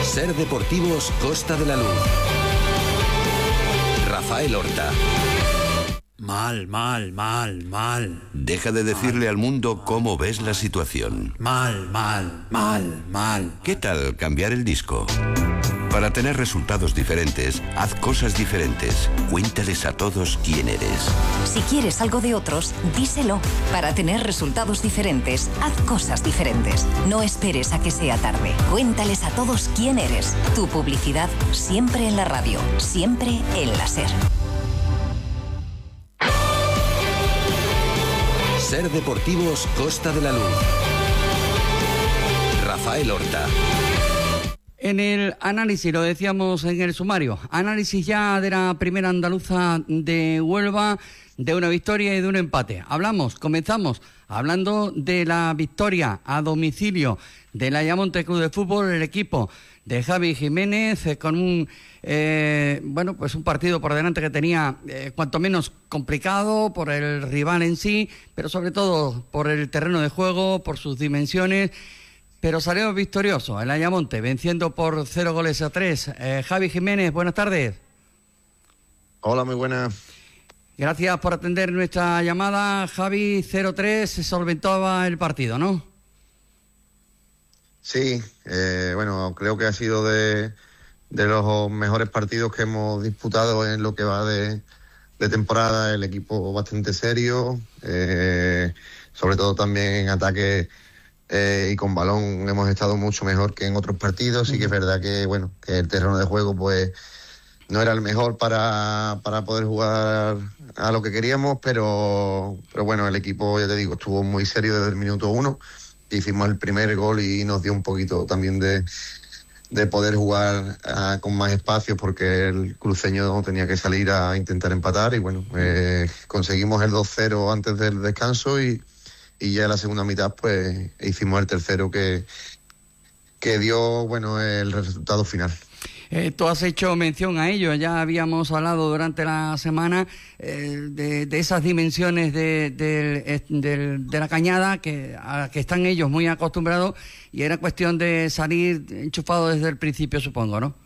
Ser Deportivos Costa de la Luz. Rafael Horta. Mal. Deja de decirle al mundo cómo ves la situación. Mal. ¿Qué tal cambiar el disco? Para tener resultados diferentes, haz cosas diferentes. Cuéntales a todos quién eres. Si quieres algo de otros, díselo. Para tener resultados diferentes, haz cosas diferentes. No esperes a que sea tarde. Cuéntales a todos quién eres. Tu publicidad siempre en la radio, siempre en la SER. Ser Deportivos Costa de la Luz. Rafael Horta. En el análisis, lo decíamos en el sumario, análisis ya de la primera andaluza de Huelva, de una victoria y de un empate. Comenzamos hablando de la victoria a domicilio del Ayamonte Club de Fútbol, el equipo de Javi Jiménez, con un partido por delante que tenía cuanto menos complicado por el rival en sí, pero sobre todo por el terreno de juego, por sus dimensiones. Pero salió victorioso el Ayamonte, venciendo por 0-3. Javi Jiménez, buenas tardes. Hola, muy buenas. Gracias por atender nuestra llamada. Javi, 0-3, se solventaba el partido, ¿no? Sí, creo que ha sido de los mejores partidos que hemos disputado en lo que va de temporada. El equipo bastante serio, sobre todo también en ataque. Y con balón hemos estado mucho mejor que en otros partidos. Sí que es verdad que el terreno de juego pues no era el mejor para poder jugar a lo que queríamos, pero bueno, el equipo, ya te digo, estuvo muy serio desde el minuto 1. Hicimos el primer gol y nos dio un poquito también de poder jugar con más espacio, porque el cruceño tenía que salir a intentar empatar y conseguimos el 2-0 antes del descanso y ya en la segunda mitad pues hicimos el tercero que dio el resultado final. Tú has hecho mención a ello, ya habíamos hablado durante la semana de esas dimensiones de la cañada a que están ellos muy acostumbrados, y era cuestión de salir enchufado desde el principio, supongo, ¿no?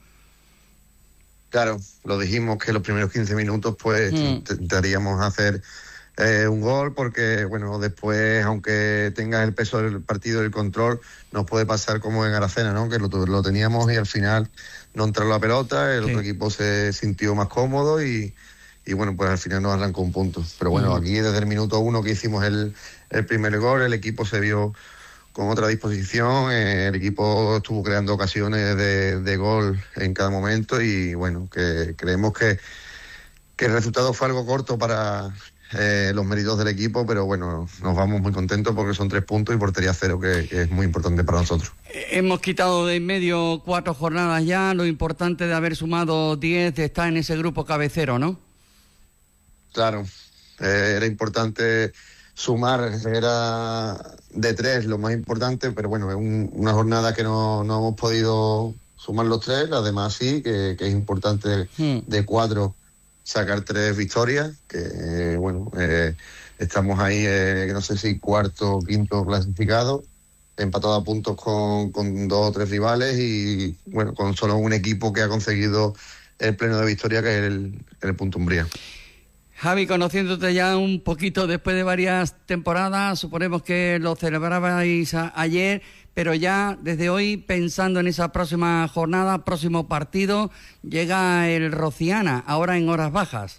Claro, lo dijimos que los primeros 15 minutos pues intentaríamos hacer un gol, porque después, aunque tengas el peso del partido y el control, nos puede pasar como en Aracena, ¿no? Que lo teníamos y al final no entró la pelota, el otro equipo se sintió más cómodo y pues al final nos arrancó un punto. Pero aquí desde el minuto 1 que hicimos el primer gol, el equipo se vio con otra disposición, el equipo estuvo creando ocasiones de gol en cada momento y que creemos que el resultado fue algo corto para los méritos del equipo, pero nos vamos muy contentos porque son 3 puntos y portería 0, que es muy importante para nosotros. Hemos quitado de en medio 4 jornadas ya, lo importante de haber sumado 10, de estar en ese grupo cabecero, ¿no? Claro, era importante sumar, era de 3 lo más importante, pero es una jornada que no hemos podido sumar los 3, además sí, que es importante de 4 sacar 3 victorias, que estamos ahí, no sé si cuarto o quinto clasificado, empatado a puntos con 2 o 3 rivales y con solo un equipo que ha conseguido el pleno de victoria, que es el Punta Umbría. Javi, conociéndote ya un poquito después de varias temporadas, suponemos que lo celebrabais ayer, pero ya desde hoy, pensando en esa próxima jornada, próximo partido, llega el Rociana, ahora en horas bajas.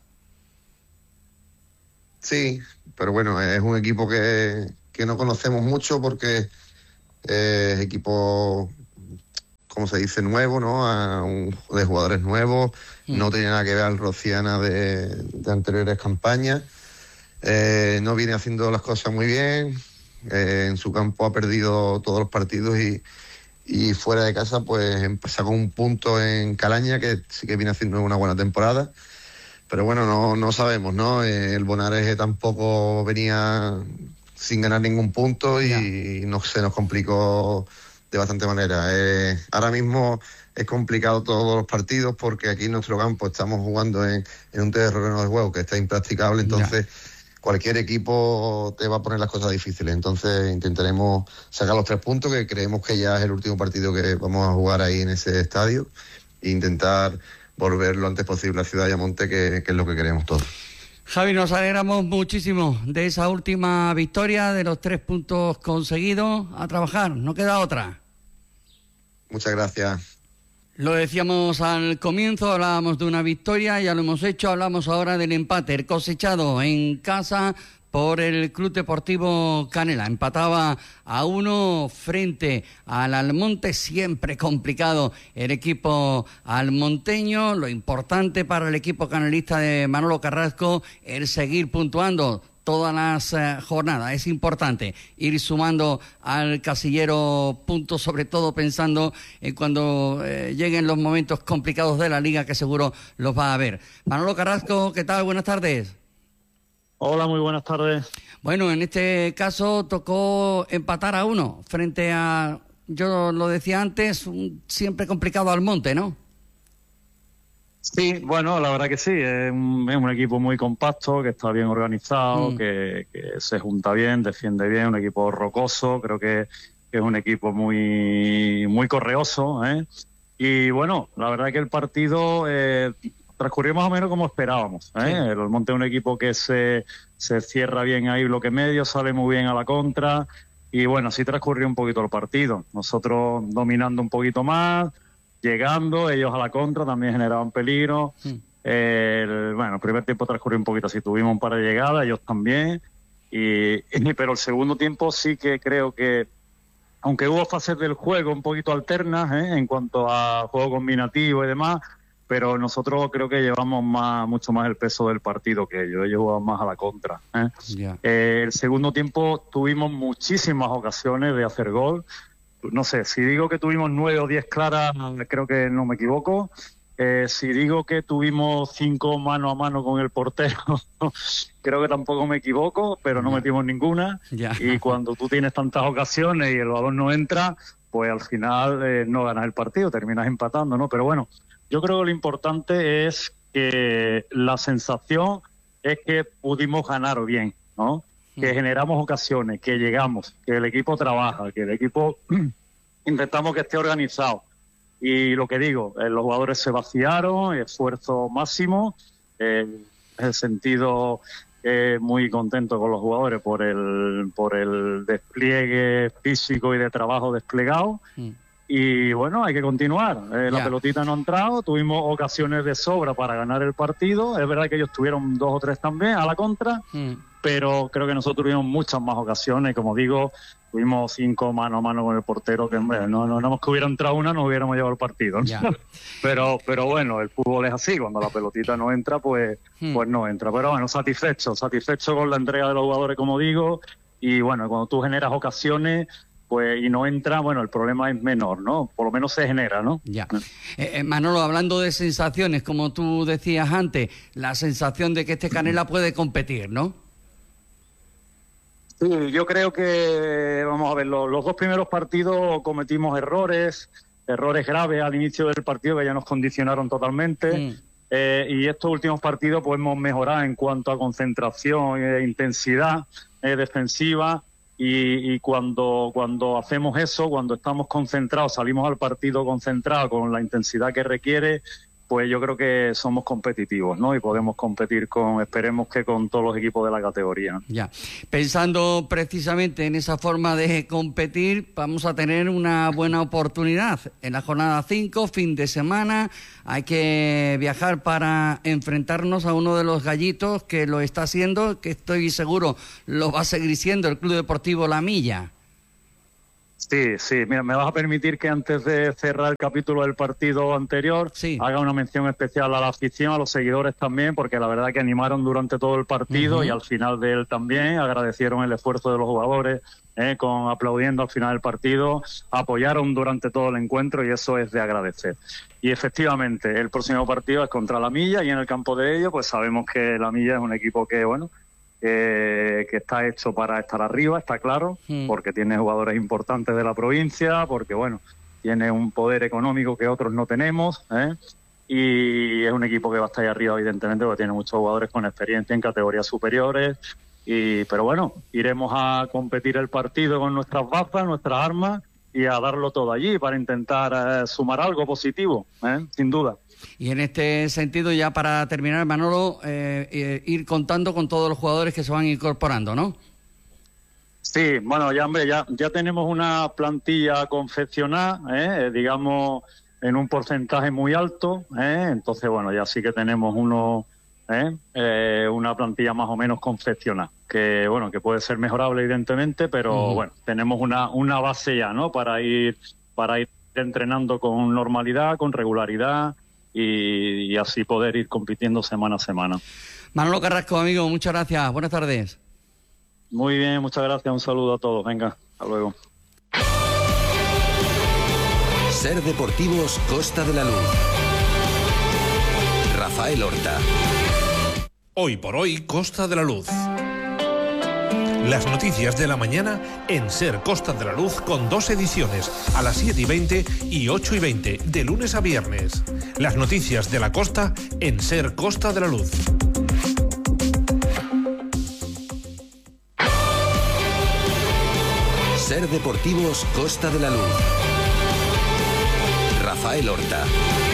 Sí, pero es un equipo que no conocemos mucho porque es equipo, como se dice, nuevo, ¿no? De jugadores nuevos. No tiene nada que ver al Rociana de anteriores campañas. No viene haciendo las cosas muy bien. En su campo ha perdido todos los partidos y fuera de casa pues sacó un punto en Calaña, que sí que viene haciendo una buena temporada. Pero no sabemos, ¿no? El Bonares tampoco venía sin ganar ningún punto y se nos complicó de bastante manera. Ahora mismo es complicado todos los partidos porque aquí en nuestro campo estamos jugando en un terreno de juego que está impracticable, entonces cualquier equipo te va a poner las cosas difíciles. Entonces intentaremos sacar los 3 puntos, que creemos que ya es el último partido que vamos a jugar ahí en ese estadio, e intentar volver lo antes posible a Ciudad Ayamonte, que es lo que queremos todos. Javi, nos alegramos muchísimo de esa última victoria, de los 3 puntos conseguidos. A trabajar, no queda otra. Muchas gracias. Lo decíamos al comienzo, hablábamos de una victoria, ya lo hemos hecho, hablamos ahora del empate, el cosechado en casa por el Club Deportivo Canela. Empataba a 1 frente al Almonte, siempre complicado el equipo almonteño. Lo importante para el equipo canelista de Manolo Carrasco es seguir puntuando todas las jornadas. Es importante ir sumando al casillero puntos, sobre todo pensando en cuando lleguen los momentos complicados de la Liga, que seguro los va a haber. Manolo Carrasco, ¿qué tal? Buenas tardes. Hola, muy buenas tardes. Bueno, en este caso tocó empatar a 1 frente a, yo lo decía antes, un siempre complicado Almonte, ¿no? Sí, bueno, la verdad que sí, es un equipo muy compacto, que está bien organizado, que se junta bien, defiende bien, un equipo rocoso, creo que es un equipo muy correoso, ¿eh? Y bueno, la verdad que el partido transcurrió más o menos como esperábamos, ¿eh? Sí. El Almonte es un equipo que se cierra bien ahí bloque medio, sale muy bien a la contra, y bueno, así transcurrió un poquito el partido. Nosotros dominando un poquito más, llegando, ellos a la contra también generaban peligro. El primer tiempo transcurrió un poquito así, tuvimos un par de llegadas, ellos también, pero el segundo tiempo sí que creo que, aunque hubo fases del juego un poquito alternas, en cuanto a juego combinativo y demás, pero nosotros creo que llevamos mucho más el peso del partido que ellos jugaban más a la contra. Yeah. El segundo tiempo tuvimos muchísimas ocasiones de hacer gol. No sé, si digo que tuvimos 9 o 10 claras, creo que no me equivoco. Si digo que tuvimos 5 mano a mano con el portero, creo que tampoco me equivoco, pero no metimos ninguna. Y cuando tú tienes tantas ocasiones y el balón no entra, pues al final no ganas el partido, terminas empatando, ¿no? Pero bueno, yo creo que lo importante es que la sensación es que pudimos ganar bien, ¿no? Que generamos ocasiones, que llegamos, que el equipo trabaja, que el equipo intentamos que esté organizado. Y lo que digo, los jugadores se vaciaron, esfuerzo máximo, en el sentido muy contento con los jugadores por el despliegue físico y de trabajo desplegado. Y bueno, hay que continuar. La pelotita no ha entrado, tuvimos ocasiones de sobra para ganar el partido. Es verdad que ellos tuvieron 2 o 3 también a la contra, pero creo que nosotros tuvimos muchas más ocasiones. Como digo, tuvimos 5 mano a mano con el portero, que hombre, no que hubiera entrado una, nos hubiéramos llevado el partido, ¿no? pero bueno, el fútbol es así, cuando la pelotita no entra, pues no entra. Pero bueno, satisfecho con la entrega de los jugadores, como digo, y bueno, cuando tú generas ocasiones pues y no entra, bueno, el problema es menor, ¿no? Por lo menos se genera, ¿no? Ya. Manolo, hablando de sensaciones, como tú decías antes, la sensación de que este Canela puede competir, ¿no? Sí, yo creo que, vamos a ver, los 2 primeros partidos cometimos errores graves al inicio del partido que ya nos condicionaron totalmente. Y estos últimos partidos pues hemos mejorado en cuanto a concentración e intensidad defensiva. Y cuando hacemos eso, cuando estamos concentrados, salimos al partido concentrados con la intensidad que requiere, pues yo creo que somos competitivos, ¿no? Y podemos competir esperemos que con todos los equipos de la categoría. Ya. Pensando precisamente en esa forma de competir, vamos a tener una buena oportunidad. En la jornada 5, fin de semana, hay que viajar para enfrentarnos a uno de los gallitos que lo está haciendo, que estoy seguro lo va a seguir siendo, el Club Deportivo La Milla. Sí, mira, me vas a permitir que antes de cerrar el capítulo del partido anterior haga una mención especial a la afición, a los seguidores también, porque la verdad que animaron durante todo el partido y al final de él también agradecieron el esfuerzo de los jugadores, aplaudiendo al final del partido, apoyaron durante todo el encuentro y eso es de agradecer. Y efectivamente, el próximo partido es contra La Milla y en el campo de ellos pues sabemos que La Milla es un equipo que, bueno, que está hecho para estar arriba, está claro, porque tiene jugadores importantes de la provincia, porque bueno, tiene un poder económico que otros no tenemos, y es un equipo que va a estar ahí arriba evidentemente porque tiene muchos jugadores con experiencia en categorías superiores Pero bueno, iremos a competir el partido con nuestras bazas, nuestras armas y a darlo todo allí para intentar sumar algo positivo, sin duda. Y en este sentido, ya para terminar, Manolo, ir contando con todos los jugadores que se van incorporando, ¿no? Sí, bueno, ya tenemos una plantilla confeccionada, digamos, en un porcentaje muy alto, entonces, bueno, ya sí que tenemos una plantilla más o menos confeccionada, que bueno, que puede ser mejorable evidentemente, pero bueno, tenemos una base ya, ¿no? Para ir entrenando con normalidad, con regularidad y así poder ir compitiendo semana a semana. Manolo Carrasco, amigo, muchas gracias, buenas tardes. Muy bien, muchas gracias, un saludo a todos, venga, hasta luego. Ser Deportivos Costa de la Luz. Rafael Horta. Hoy por hoy, Costa de la Luz. Las noticias de la mañana en Ser Costa de la Luz, con 2 ediciones, a las 7:20 y 8:20, de lunes a viernes. Las noticias de la costa en Ser Costa de la Luz. Ser Deportivos Costa de la Luz. Rafael Horta.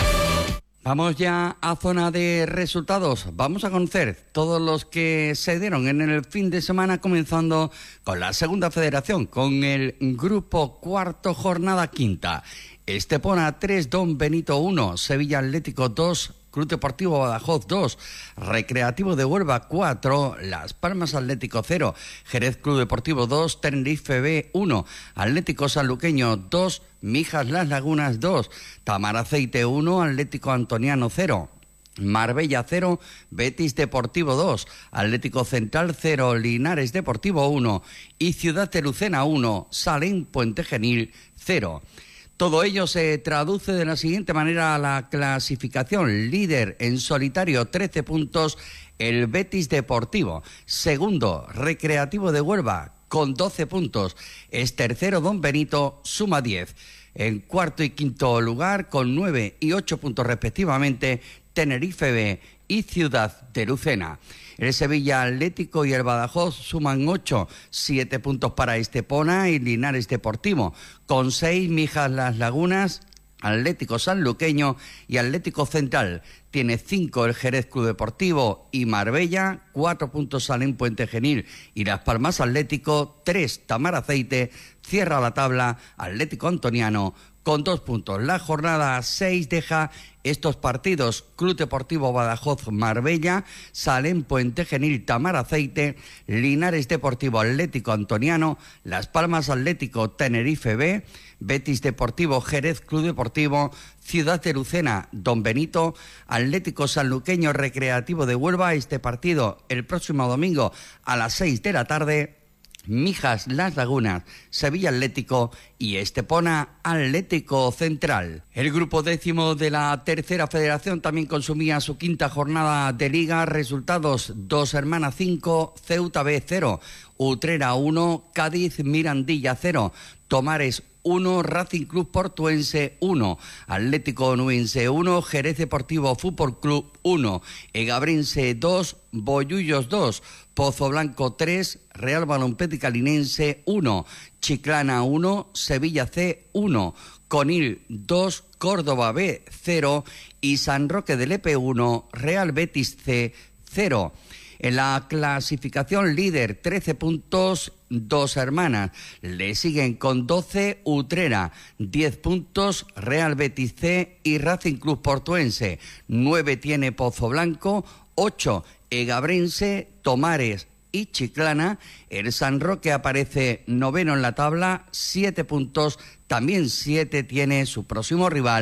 Vamos ya a zona de resultados. Vamos a conocer todos los que se dieron en el fin de semana, comenzando con la segunda federación, con el grupo cuarto, jornada quinta. Estepona 3, Don Benito 1, Sevilla Atlético 2, Club Deportivo Badajoz 2, Recreativo de Huelva 4, Las Palmas Atlético 0, Jerez Club Deportivo 2, Tenerife B 1, Atlético Sanluqueño 2, Mijas Las Lagunas 2, Tamaraceite 1, Atlético Antoniano 0, Marbella 0, Betis Deportivo 2, Atlético Central 0, Linares Deportivo 1 y Ciudad de Lucena 1, Salem Puente Genil 0. Todo ello se traduce de la siguiente manera a la clasificación. Líder en solitario, 13 puntos, el Betis Deportivo. Segundo, Recreativo de Huelva, con 12 puntos. Es tercero, Don Benito, suma 10. En cuarto y quinto lugar, con 9 y 8 puntos respectivamente, Tenerife B y Ciudad de Lucena. El Sevilla Atlético y el Badajoz suman 8, 7 puntos para Estepona y Linares Deportivo. Con 6, Mijas Las Lagunas, Atlético Sanluqueño y Atlético Central. Tiene 5 el Jerez Club Deportivo y Marbella, 4 puntos Salem Puente Genil y Las Palmas Atlético, 3 Tamaraceite. Cierra la tabla Atlético Antoniano con 2 puntos. La jornada 6 deja estos partidos: Club Deportivo Badajoz Marbella, Salem Puente Genil Tamaraceite, Linares Deportivo Atlético Antoniano, Las Palmas Atlético Tenerife B, Betis Deportivo Jerez Club Deportivo, Ciudad de Lucena Don Benito, Atlético Sanluqueño Recreativo de Huelva. Este partido el próximo domingo a las 6 de la tarde. Mijas Las Lagunas, Sevilla Atlético y Estepona Atlético Central. El grupo décimo de la tercera federación también consumía su quinta jornada de liga. Resultados: Dos Hermanas 5, Ceuta B 0, Utrera 1, Cádiz Mirandilla 0, Tomares 1, Racing Club Portuense 1, Atlético Onubense 1, Jerez Deportivo Fútbol Club 1, Egabrense 2, Bollullos 2, Pozo Blanco 3, Real Balompédica Linense 1, Chiclana 1, Sevilla C 1, Conil 2, Córdoba B 0 y San Roque del Lepe 1, Real Betis C 0. En la clasificación, líder, 13 puntos, Dos Hermanas. Le siguen con 12 Utrera, 10 puntos Real Betis C y Racing Club Portuense. 9 tiene Pozo Blanco, 8 Egabrense, Tomares y Chiclana. El San Roque aparece noveno en la tabla, 7 puntos. También 7 tiene su próximo rival,